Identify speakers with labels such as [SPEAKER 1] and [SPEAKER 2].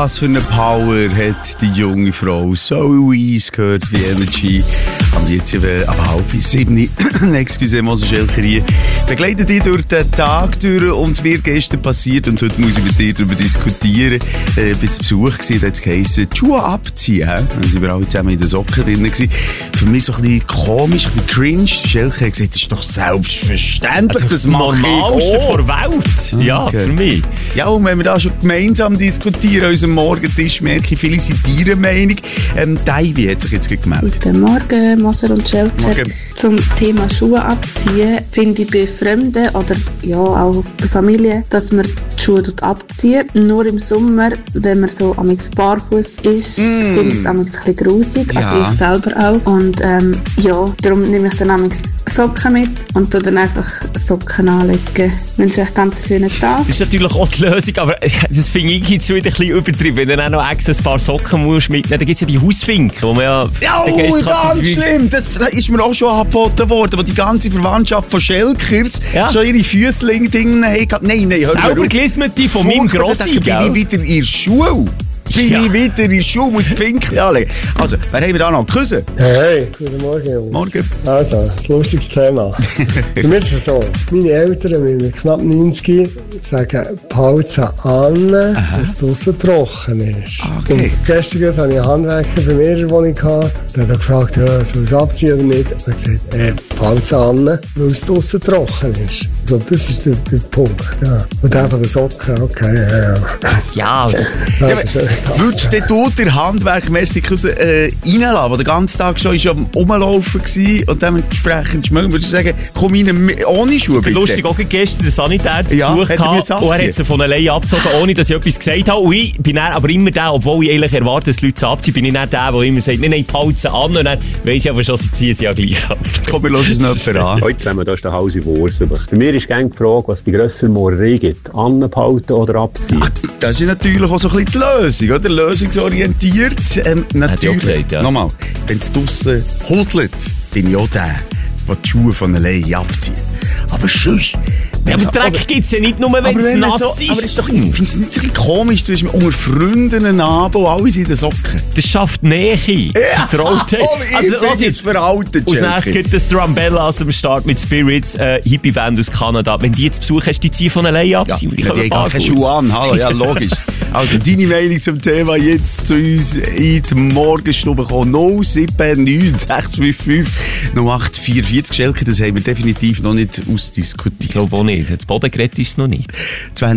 [SPEAKER 1] Was für eine Power hat die junge Frau. So Ease gehört wie Energy. Am jetzt ab 6:30. Excuse, Mose Schelker hier. Begleitet dich durch den Tag durch und mir gestern passiert und heute muss ich mit dir darüber diskutieren. Ich war zu Besuch gewesen, da hat es geheissen, die Schuhe abziehen. Dann waren wir alle zusammen in den Socken drin gewesen. Für mich so ein bisschen komisch, ein bisschen cringe. Schelker hat gesagt, das ist doch selbstverständlich, das mache ich auch.
[SPEAKER 2] Das Normalste der Welt. Ja,
[SPEAKER 1] okay.
[SPEAKER 2] für mich.
[SPEAKER 1] Ja, und wenn wir da schon gemeinsam diskutieren, an unserem Morgentisch, merke ich, viele sind ihrer Meinung. Davy hat sich jetzt gemeldet.
[SPEAKER 3] Guten Morgen, Moser und Schelker.
[SPEAKER 1] Morgen.
[SPEAKER 3] Zum Thema Schuhe abziehen, finde ich bei Fremden oder ja auch bei Familie, dass man die Schuhe abziehen. Nur im Sommer, wenn man so barfuß ist, finde ich es ein bisschen grusig.
[SPEAKER 1] Ja.
[SPEAKER 3] Also ich selber auch. Und ja, darum nehme ich dann Socken mit und tue dann einfach Socken anlegen. Ich wünsche euch einen ganz schönen Tag.
[SPEAKER 2] Das ist natürlich auch die Lösung, aber das finde ich jetzt schon wieder ein bisschen übertrieben. Wenn du dann auch noch extra ein paar Socken musst mitnehmen, dann gibt es ja die Hausfinken, wo man ja...
[SPEAKER 1] Ja, ganz schlimm. Das ist mir auch schon angeboten worden, wo die ganze Verwandtschaft von Schelkers schon ihre Füßling-Dinge haben. Nein,
[SPEAKER 2] selber gelismete von meinem Grossi,
[SPEAKER 1] bin ich wieder in der Schule. Muss die Finken anlegen. Also, wer haben wir da noch? Küssen?
[SPEAKER 4] Hey, guten Morgen, Jungs.
[SPEAKER 1] Morgen.
[SPEAKER 4] Also, ein lustiges Thema. Bei mir ist es so, meine Eltern mit knapp 90 sagen, behalten an, dass es draussen trocken ist.
[SPEAKER 1] Okay.
[SPEAKER 4] Und gestern hatte ich einen Handwerker bei mir in der Wohnung. Der hat gefragt, ja, soll ich es abziehen oder nicht? Und er hat gesagt, behalten an, weil es draussen trocken ist. Ich glaube, das ist der Punkt. Ja. Und der von den Socken, okay,
[SPEAKER 2] Ja.
[SPEAKER 1] Würdest du den Handwerkmässig reinlassen, der den ganzen Tag schon am Rumlaufen war und dementsprechend schmücken, würdest du sagen, komm rein ohne Schuhe bitte?
[SPEAKER 2] Lustig, auch gestern den Sanitär zu Besuch gehabt und er hat sie von alleine abgezogen, ohne dass ich etwas gesagt habe. Und ich bin dann aber immer der, obwohl ich eigentlich erwarte, dass Leute es abziehen, bin ich nicht der immer sagt, nein, behalten an und dann weiss ich aber schon, sie ziehen sie ja gleich ab.
[SPEAKER 1] Komm, wir hören es nicht mehr an.
[SPEAKER 5] Heute zusammen, da ist der Hause Wurzelbach. Bei mir ist gerne die Frage, was die grössere Mohrerei gibt. Anbehalten oder abziehen?
[SPEAKER 1] Das ist natürlich auch so ein bisschen die Lösung, oder? Lösungsorientiert. Natürlich.
[SPEAKER 2] Gesagt, ja.
[SPEAKER 1] Nochmal, wenn es draussen hudelt, bin ich auch der die Schuhe von alleine abzieht. Aber sonst...
[SPEAKER 2] Ja, aber Dreck gibt es ja nicht nur, wenn es nass ist.
[SPEAKER 1] Aber ist doch, ich finde es nicht ein bisschen komisch, du bist unter Freunden einen Abend und alle sind in den Socken.
[SPEAKER 2] Das schafft Nähe.
[SPEAKER 1] Ja,
[SPEAKER 2] Vertrautheit.
[SPEAKER 1] Also, was ist veraltet,
[SPEAKER 2] als nächstes gibt es Drumbellas am Start mit Spirits, Hippie-Band aus Kanada. Wenn die zu Besuch hast, die ziehen von alleine ab.
[SPEAKER 1] Ja, die haben gar keine Schuhe an. Hallo, ja, logisch. Also, deine Meinung zum Thema jetzt zu uns in die Morgenstube kommen. 079 655 0844. Schelker, das haben wir definitiv noch nicht ausdiskutiert.
[SPEAKER 2] Ich glaube auch nicht. Das Bodengerät ist es noch nicht.